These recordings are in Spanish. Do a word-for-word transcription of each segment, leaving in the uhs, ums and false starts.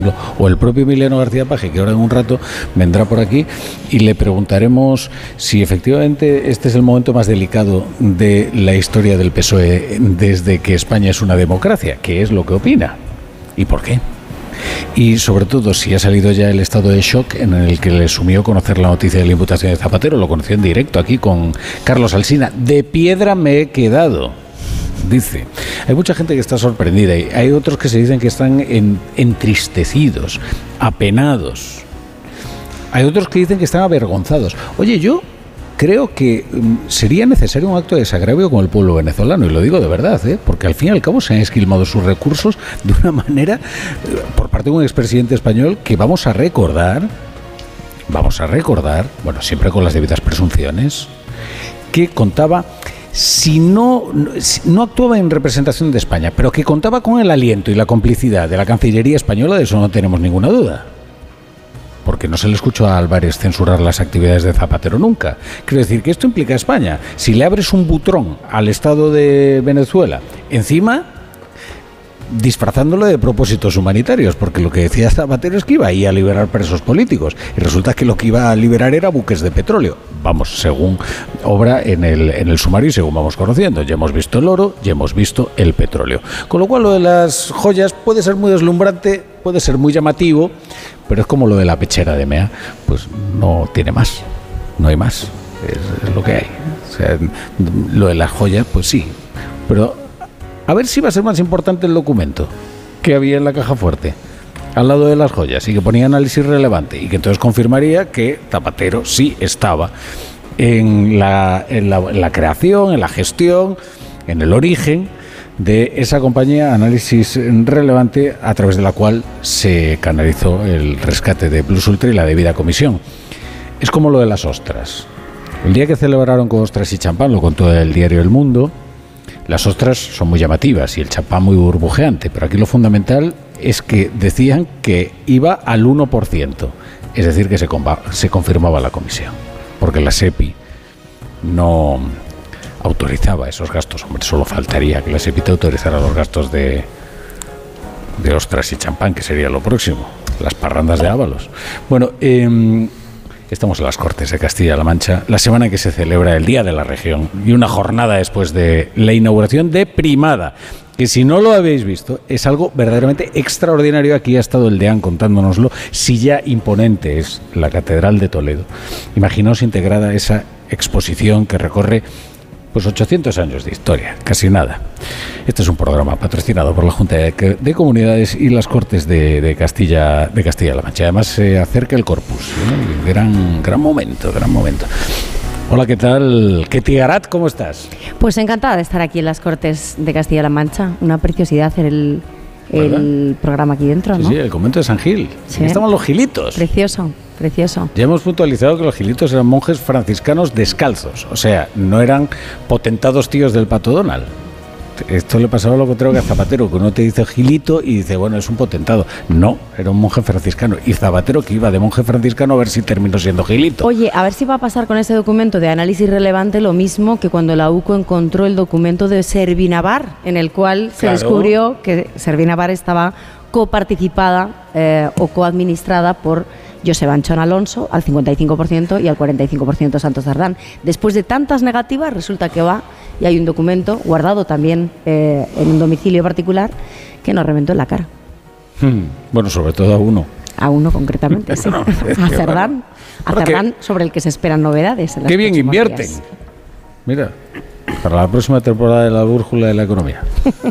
o el propio Emiliano García Paje, que ahora en un rato vendrá por aquí, y le preguntaremos si efectivamente este es el momento más delicado de la historia del P S O E desde que España es una democracia, qué es lo que opina y por qué. Y sobre todo si ha salido ya el estado de shock en el que le sumió conocer la noticia de la imputación de Zapatero. Lo conoció en directo aquí con Carlos Alsina. De piedra me he quedado, dice. Hay mucha gente que está sorprendida y hay otros que se dicen que están en, entristecidos, apenados. Hay otros que dicen que están avergonzados. Oye, yo creo que um, sería necesario un acto de desagravio con el pueblo venezolano, y lo digo de verdad, ¿eh? Porque al fin y al cabo se han esquilmado sus recursos de una manera, eh, por parte de un expresidente español, que vamos a recordar, vamos a recordar, bueno, siempre con las debidas presunciones, que contaba... Si no, si no actuaba en representación de España, pero que contaba con el aliento y la complicidad de la Cancillería española, de eso no tenemos ninguna duda. Porque no se le escuchó a Álvarez censurar las actividades de Zapatero nunca. Quiero decir que esto implica a España. Si le abres un butrón al Estado de Venezuela, encima disfrazándolo de propósitos humanitarios, porque lo que decía Zapatero es que iba ahí a liberar presos políticos, y resulta que lo que iba a liberar era buques de petróleo. Vamos, según obra en el, en el sumario y según vamos conociendo. Ya hemos visto el oro, ya hemos visto el petróleo. Con lo cual lo de las joyas puede ser muy deslumbrante, puede ser muy llamativo, pero es como lo de la pechera de Mea, pues no tiene más, no hay más, es, es lo que hay. O sea, lo de las joyas, pues sí, pero a ver si va a ser más importante el documento que había en la caja fuerte, al lado de las joyas, y que ponía análisis relevante, y que entonces confirmaría que Zapatero sí estaba en la, en la, en la creación, en la gestión, en el origen de esa compañía Análisis Relevante, a través de la cual se canalizó el rescate de Plus Ultra y la debida comisión. Es como lo de las ostras. El día que celebraron con ostras y champán, lo contó el diario El Mundo. Las ostras son muy llamativas y el champán muy burbujeante, pero aquí lo fundamental es que decían que iba al uno por ciento, es decir, que se, se confirmaba la comisión, porque la SEPI no autorizaba esos gastos. Hombre, solo faltaría que la SEPI te autorizara los gastos de, de ostras y champán, que sería lo próximo, las parrandas de Ábalos. Bueno, eh, estamos en las Cortes de Castilla-La Mancha, la semana en que se celebra el Día de la Región y una jornada después de la inauguración de Primada, que si no lo habéis visto es algo verdaderamente extraordinario. Aquí ha estado el deán contándonoslo. Si ya imponente es la Catedral de Toledo, imaginaos integrada esa exposición que recorre pues ochocientos años de historia, casi nada. Este es un programa patrocinado por la Junta de, de Comunidades y las Cortes de, de Castilla de Castilla-La Mancha. Además se acerca el Corpus, ¿no? Gran, gran momento, gran momento. Hola, ¿qué tal? Ketty Garat, ¿cómo estás? Pues encantada de estar aquí en las Cortes de Castilla-La Mancha. Una preciosidad hacer el, el programa aquí dentro, ¿no? Sí, sí, el convento de San Gil. Sí. Aquí estaban los gilitos. Precioso. Precioso. Ya hemos puntualizado que los gilitos eran monjes franciscanos descalzos, o sea, no eran potentados tíos del Pato Donald. Esto le pasaba lo contrario que a Zapatero, que uno te dice gilito y dice, bueno, es un potentado. No, era un monje franciscano. Y Zapatero, que iba de monje franciscano, a ver si terminó siendo gilito. Oye, a ver si va a pasar con ese documento de análisis relevante lo mismo que cuando la U C O encontró el documento de Servinavar, en el cual se claro. descubrió que Servinavar estaba coparticipada eh, o coadministrada por Joseba Anchón Alonso al cincuenta y cinco por ciento y al cuarenta y cinco por ciento Santos Cerdán. Después de tantas negativas, resulta que va y hay un documento guardado también eh, en un domicilio particular que nos reventó en la cara. Hmm. Bueno, sobre todo a uno. A uno concretamente, sí. No, a Cerdán, a Cerdán sobre el que se esperan novedades. En las qué bien invierten. Días. Mira, para la próxima temporada de La Brújula de la Economía.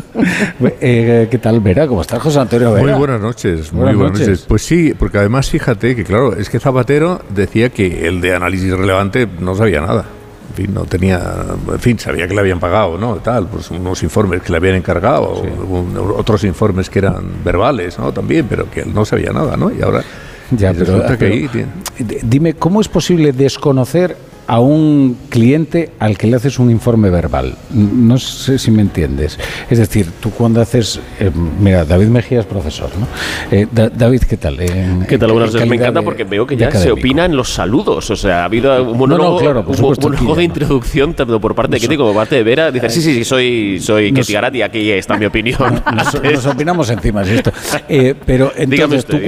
eh, ¿Qué tal, Vera? ¿Cómo estás, José Antonio Vera? Muy buenas noches, buenas muy buenas noches. noches. Pues sí, porque además fíjate que, claro, es que Zapatero decía que el de análisis relevante no sabía nada. En fin, no tenía, en fin, sabía que le habían pagado, ¿no? Tal, pues unos informes que le habían encargado, sí. un, otros informes que eran verbales, ¿no? También, pero que él no sabía nada, ¿no? Y ahora ya, pero, que pero ahí tiene... dime, ¿cómo es posible desconocer a un cliente al que le haces un informe verbal? No sé si me entiendes. Es decir, tú cuando haces... Eh, mira, David Mejía es profesor, ¿no? Eh, da, David, ¿qué tal? En, ¿Qué tal? Buenas noches. Me encanta de, porque veo que ya se opina en los saludos. O sea, ha habido un monólogo, no, no, claro, por supuesto, un monólogo de introducción tanto por parte de Ketty como por parte de Vera. Dice, sí, sí, sí, soy, soy Ketty Garat y aquí está mi opinión. Nos, nos opinamos encima de esto. Eh, pero entonces, tú,